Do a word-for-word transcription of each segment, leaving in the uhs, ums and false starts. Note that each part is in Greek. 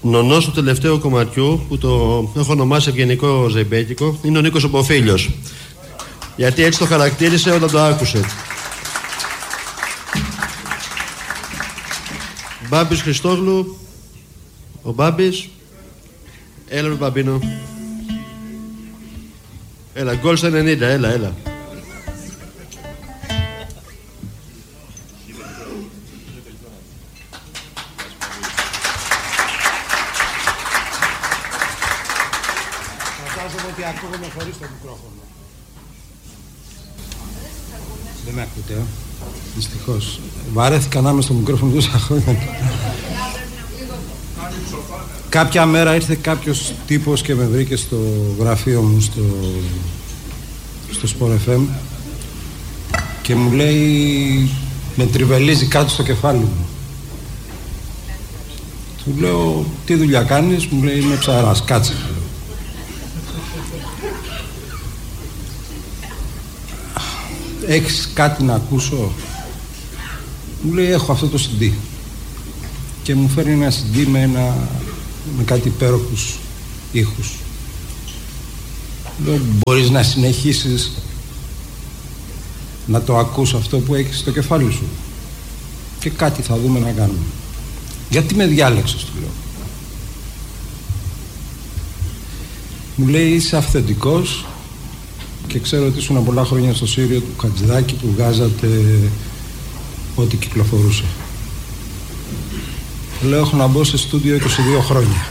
νονός του τελευταίου κομματιού, που το έχω ονομάσει ευγενικό ζεμπέκικο, είναι ο Νίκος ο Ποφίλιος. Γιατί έτσι το χαρακτήρισε όταν το άκουσε. Μπάμπης Χριστόγλου. Ο Μπάμπης. Έλα ρε Μπαμπίνο. Έλα, γκολ στα ενενήντα, έλα, έλα. Φαντάζομαι ότι ακούγομαι χωρίς το μικρόφωνο. Δεν με ακούτε, ε? Δυστυχώς. Βαρέθηκα να είμαι στο μικρόφωνο τόσα χρόνια. Κάποια μέρα ήρθε κάποιος τύπος και με βρήκε στο γραφείο μου στο, στο Sport εφ εμ και μου λέει, με τριβελίζει κάτι στο κεφάλι μου. Του λέω, τι δουλειά κάνεις? Μου λέει, είμαι ψαράς, κάτσε. Έχεις κάτι να ακούσω? Μου λέει, έχω αυτό το σι ντι. Και μου φέρνει ένα σι ντι με, ένα, με κάτι υπέροχους ήχους. Λέω, μπορείς να συνεχίσεις να το ακούς αυτό που έχεις στο κεφάλι σου? Και κάτι θα δούμε να κάνουμε. Γιατί με διάλεξες, του λέω. Μου λέει, είσαι αυθεντικός και ξέρω ότι ήσουν πολλά χρόνια στο Σύριο του Χατζηδάκη που βγάζατε ό,τι κυκλοφορούσε. Λέω, έχω να μπω σε στούντιο είκοσι δύο χρόνια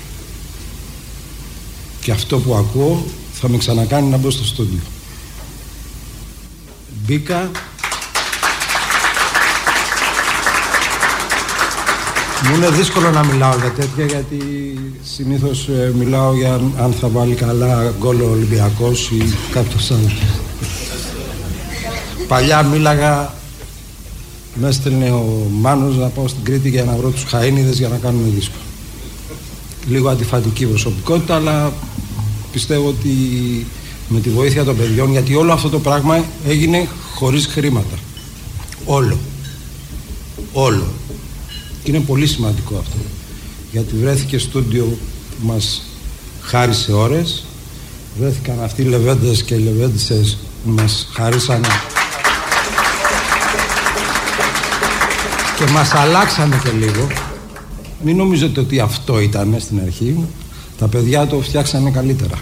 και αυτό που ακούω θα με ξανακάνει να μπω στο στούντιο. Μπήκα. Μου είναι δύσκολο να μιλάω για τέτοια, γιατί συνήθως ε, μιλάω για αν θα βάλει καλά γκολ ο Ολυμπιακός ή κάποιος άλλος. Παλιά μίλαγα, με έστελνε ο Μάνος να πάω στην Κρήτη για να βρω τους Χαΐνιδες για να κάνουμε δίσκο. Λίγο αντιφατική προσωπικότητα, αλλά πιστεύω ότι με τη βοήθεια των παιδιών, γιατί όλο αυτό το πράγμα έγινε χωρίς χρήματα. Όλο. Όλο. Και είναι πολύ σημαντικό αυτό, γιατί βρέθηκε στούντιο που μας χάρισε ώρες, βρέθηκαν αυτοί οι λεβέντες και οι λεβέντισσες που μας χαρίσανε και μας αλλάξανε και λίγο. Μην νομίζετε ότι αυτό ήταν στην αρχή, τα παιδιά το φτιάξανε καλύτερα.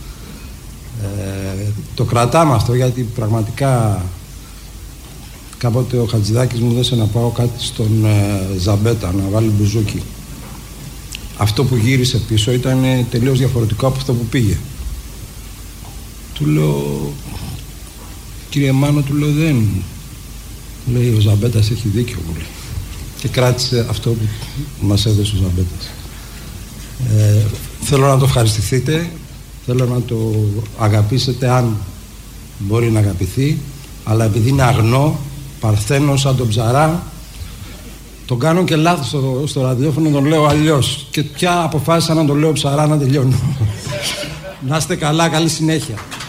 Ε, το κρατάμε αυτό, γιατί πραγματικά κάποτε ο Χατζηδάκης μου δώσε να πάω κάτι στον ε, Ζαμπέτα να βάλει μπουζούκι. Αυτό που γύρισε πίσω ήταν τελείως διαφορετικό από αυτό που πήγε. Του λέω, κύριε Μάνο, του λέω, δεν. Λέει, ο Ζαμπέτας έχει δίκιο, μου λέει. Και κράτησε αυτό που μας έδωσε ο Ζαμπέτας. Ε, θέλω να το ευχαριστηθείτε, θέλω να το αγαπήσετε αν μπορεί να αγαπηθεί, αλλά επειδή είναι αγνό, παρθένο σαν τον Ψαρά, τον κάνω και λάθος στο, στο ραδιόφωνο, τον λέω αλλιώς. Και πια αποφάσισα να τον λέω Ψαρά να τελειώνω. Να είστε καλά, καλή συνέχεια.